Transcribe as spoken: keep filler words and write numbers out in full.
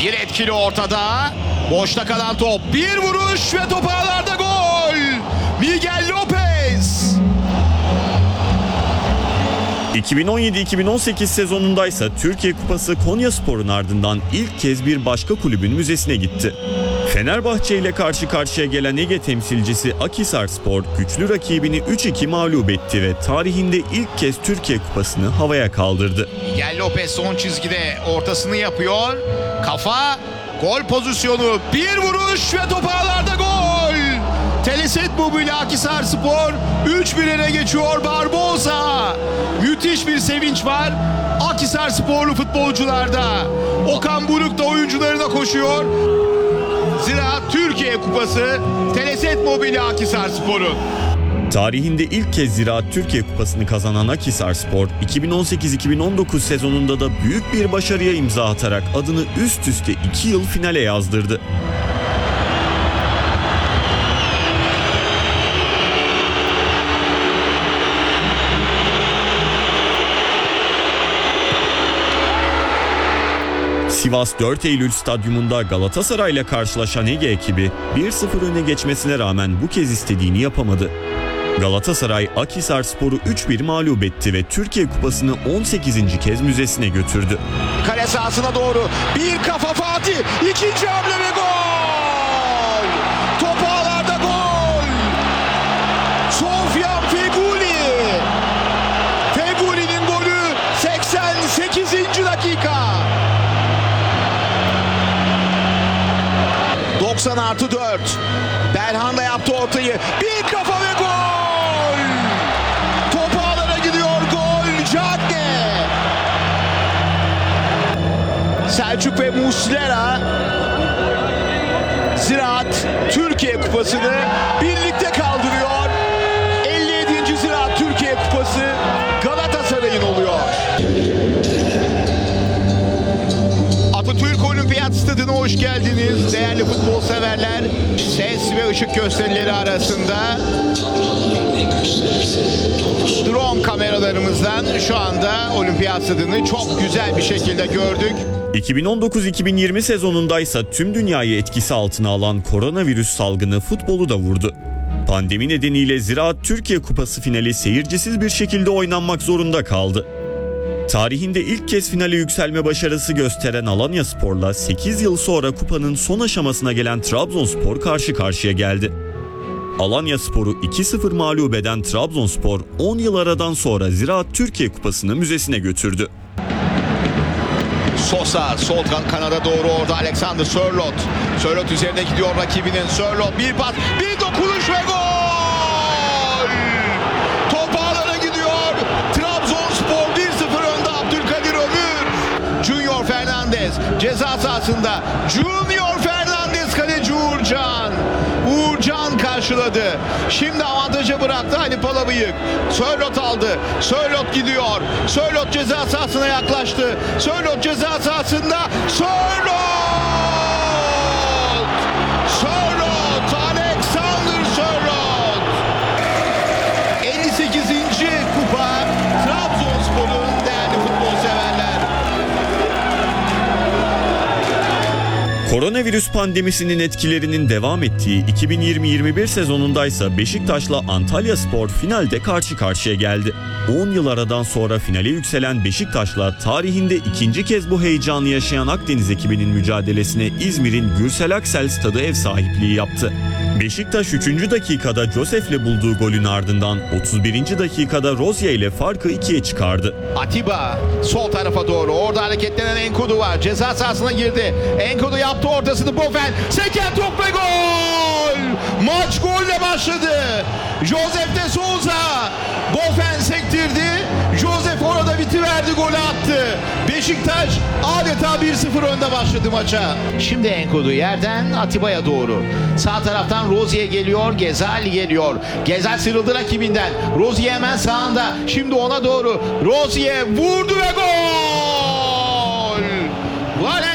Bir etkili ortada. Boşta kalan top. Bir vuruş ve top ağlarda gol. Miguel Lopez. iki bin on yedi iki bin on sekiz sezonundaysa Türkiye Kupası Konyaspor'un ardından ilk kez bir başka kulübün müzesine gitti. Fenerbahçe ile karşı karşıya gelen Ege temsilcisi Akhisarspor güçlü rakibini üç iki mağlup etti ve tarihinde ilk kez Türkiye Kupası'nı havaya kaldırdı. Miguel Lopez son çizgide ortasını yapıyor. Kafa, gol pozisyonu, bir vuruş ve top ağlarda gol. Teleset Mobilya Akhisarspor üç bir öne geçiyor Barbosa. Müthiş bir sevinç var Akhisarsporlu futbolcularda. Okan Buruk da oyuncularına koşuyor. Zira Türkiye Kupası Teleset Mobilya Akhisarspor'un. Tarihinde ilk kez Ziraat Türkiye Kupası'nı kazanan Akhisarspor, iki bin on sekiz iki bin on dokuz sezonunda da büyük bir başarıya imza atarak adını üst üste iki yıl finale yazdırdı. Sivas dört Eylül Stadyumunda Galatasaray'la karşılaşan Ege ekibi bir sıfır öne geçmesine rağmen bu kez istediğini yapamadı. Galatasaray Akhisarspor'u üç bir mağlup etti ve Türkiye Kupası'nı on sekizinci kez müzesine götürdü. Kale sahasına doğru bir kafa Fatih, ikinci hamle ve gol! Top ağlarda gol! Sofyan Feguli! Feguli'nin golü seksen sekizinci dakika. doksan artı dört. Berhan da yaptı ortayı. Bir kafa ve gol! Top ağlara gidiyor, gol! Cagne! Selçuk ve Muslera Ziraat Türkiye Kupası'nı birlikte kaldırıyor. elli yedinci Ziraat Türkiye Kupası Galatasaray'ın oluyor. Atatürk Olimpiyat Stadı'na hoş geldiniz değerli futbol severler. Ses ve ışık gösterileri arasında drone kameralarımızdan şu anda Olimpiyat Stadı'nı çok güzel bir şekilde gördük. iki bin on dokuz iki bin yirmi sezonundaysa tüm dünyayı etkisi altına alan koronavirüs salgını futbolu da vurdu. Pandemi nedeniyle Ziraat Türkiye Kupası finali seyircisiz bir şekilde oynanmak zorunda kaldı. Tarihinde ilk kez finale yükselme başarısı gösteren Alanyaspor'la sekiz yıl sonra kupanın son aşamasına gelen Trabzonspor karşı karşıya geldi. Alanyaspor'u iki sıfır mağlup eden Trabzonspor on yıl aradan sonra Ziraat Türkiye Kupası'nı müzesine götürdü. Sosa sol kanada doğru orada Alexander Sörloth. Sörloth üzerine gidiyor rakibinin. Sörloth bir pas, bir dokunuş ve gol! Top ağlara gidiyor. Trabzonspor bir sıfır önde Abdülkadir Ömür. Junior Fernandez ceza sahasında. Junior Fernandez kaleci Uğurcan. Uğurcan karşıladı. Şimdi avantaja bıraktı Ali Palabıyık. Sörloth aldı. Sörloth gidiyor. Sörloth ceza sahasına yaklaştı. Sörloth ceza sahasında. Sörloth! Sörloth! Alexander Sörloth! elli sekizinci kupa Trabzonspor'un değerli futbol severler. Koronavirüs pandemisinin etkilerinin devam ettiği iki bin yirmi yirmi bir sezonundaysa Beşiktaş'la Antalyaspor finalde karşı karşıya geldi. on yıl aradan sonra finale yükselen Beşiktaş'la tarihinde ikinci kez bu heyecanı yaşayan Akdeniz ekibinin mücadelesine İzmir'in Gürsel Aksel Stadı ev sahipliği yaptı. Beşiktaş üçüncü dakikada Josef'le bulduğu golün ardından otuz birinci dakikada Rozier ile farkı ikiye çıkardı. Atiba sol tarafa doğru. Orada hareketlenen Enkudu var. Ceza sahasına girdi. Enkudu yaptı ortasını. Bofen seken top ve gol! Maç golle başladı. Josef de Souza. Bofen sektirdi. Josef orada bitiverdi, golü attı. Beşiktaş adeta bir sıfır önde başladı maça. Şimdi Enkudu yerden Atiba'ya doğru. Sağ taraftan Rozier geliyor. Gezal geliyor. Gezal sıyrıldı rakibinden. Rozier hemen sağında. Şimdi ona doğru. Rozier vurdu ve gol! Vale!